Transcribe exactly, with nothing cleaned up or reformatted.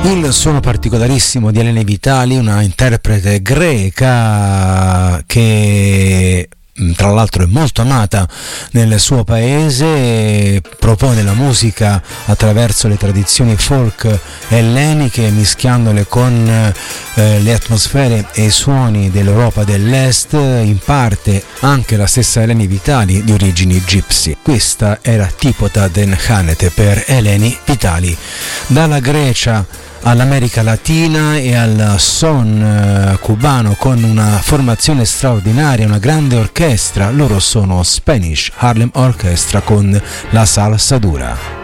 Il suono particolarissimo di Eleni Vitali, una interprete greca che tra l'altro è molto amata nel suo paese, propone la musica attraverso le tradizioni folk elleniche, mischiandole con eh, le atmosfere e i suoni dell'Europa dell'Est, in parte anche la stessa Eleni Vitali di origini gypsy. Questa era Tipota den Hanete per Eleni Vitali. Dalla Grecia all'America Latina e al son eh, cubano, con una formazione straordinaria, una grande orchestra. Loro sono Spanish Harlem Orchestra con la Salsa Dura.